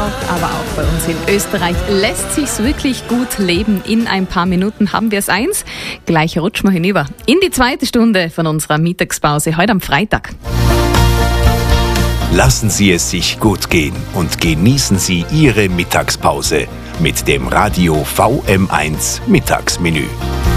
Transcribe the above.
York, aber auch bei uns in Österreich lässt sich's wirklich gut leben. In ein paar Minuten haben wir es 1. Gleich rutschen wir hinüber in die zweite Stunde von unserer Mittagspause heute am Freitag. Lassen Sie es sich gut gehen und genießen Sie Ihre Mittagspause mit dem Radio VM1 Mittagsmenü.